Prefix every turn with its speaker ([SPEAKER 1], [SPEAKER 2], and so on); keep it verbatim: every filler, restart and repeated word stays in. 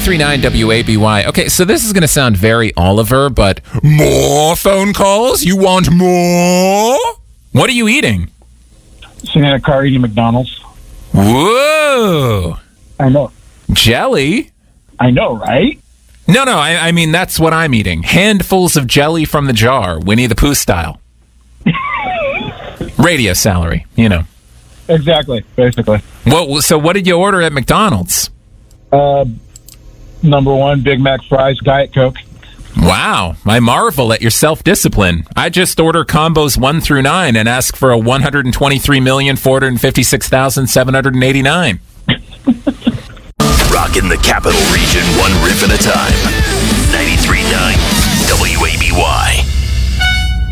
[SPEAKER 1] ninety-three point nine W A B Y. Okay, so this is going to sound very Oliver, but more phone calls? You want more? What are you eating?
[SPEAKER 2] Sitting in a car eating McDonald's.
[SPEAKER 1] Whoa!
[SPEAKER 2] I know.
[SPEAKER 1] Jelly?
[SPEAKER 2] I know, right?
[SPEAKER 1] No, no, I, I mean, that's what I'm eating. Handfuls of jelly from the jar, Winnie the Pooh style. Radio salary, you know.
[SPEAKER 2] Exactly, basically.
[SPEAKER 1] What? So what did you order at McDonald's?
[SPEAKER 2] Uh, number one, Big Mac fries, Diet Coke.
[SPEAKER 1] Wow, I marvel at your self-discipline. I just order combos one through nine and ask for a one hundred twenty-three million, four hundred fifty-six thousand, seven hundred eighty-nine.
[SPEAKER 3] Rockin' the capital region one riff at a time. ninety-three point nine W A B Y.